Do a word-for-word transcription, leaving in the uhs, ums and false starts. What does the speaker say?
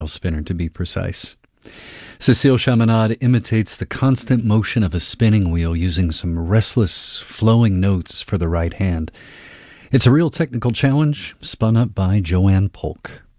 spinner to be precise. Cécile Chaminade imitates the constant motion of a spinning wheel using some restless, flowing notes for the right hand. It's a real technical challenge spun up by Joanne Polk.